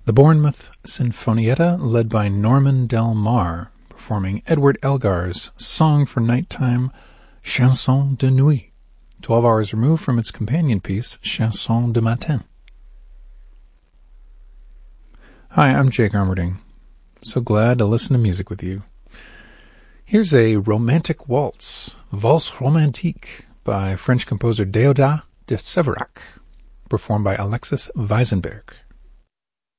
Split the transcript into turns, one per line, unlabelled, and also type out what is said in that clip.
The Bournemouth Sinfonietta, led by Norman Del Mar, performing Edward Elgar's Song for Nighttime, Chanson de Nuit, 12 hours removed from its companion piece, Chanson de Matin. Hi, I'm Jake Armerding. So glad to listen to music with you. Here's a romantic waltz, Valse Romantique, by French composer Déodat de Séverac, performed by Alexis Weisenberg.